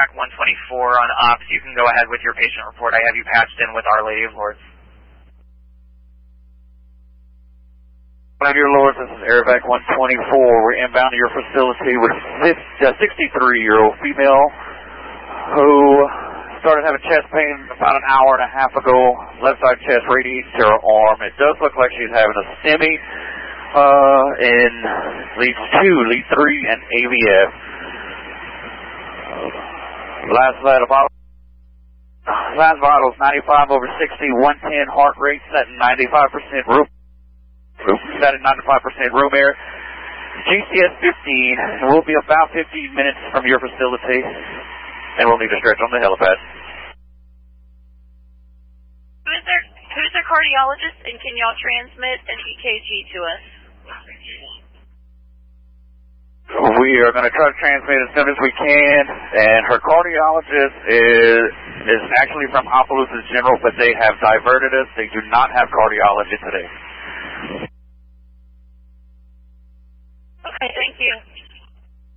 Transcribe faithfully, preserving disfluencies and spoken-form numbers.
Vac one twenty-four on ops. You can go ahead with your patient report. I have you patched in with Our Lady of Lourdes. One of your Lords, this is AirVac one twenty-four. We're inbound to your facility with a sixty-three-year-old female who started having chest pain about an hour and a half ago. Left side chest radiates to her arm. It does look like she's having a STEMI uh, in leads two, lead three, and A V F. Last vital, last vital is ninety-five over sixty, one ten heart rate, set at ninety-five percent room. Set at ninety-five percent room air. G C S fifteen will be about fifteen minutes from your facility, and we'll need to stretch on the helipad. Who's their, who's their cardiologist, and can y'all transmit an E K G to us? We are going to try to transmit as soon as we can, and her cardiologist is is actually from Opelousas General, but they have diverted us. They do not have cardiology today. Okay, thank you.